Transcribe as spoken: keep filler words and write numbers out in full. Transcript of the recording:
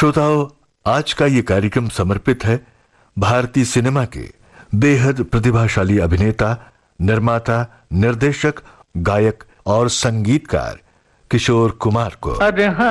श्रोताओं, आज का ये कार्यक्रम समर्पित है भारतीय सिनेमा के बेहद प्रतिभाशाली अभिनेता, निर्माता, निर्देशक, गायक और संगीतकार किशोर कुमार को। अरे हाँ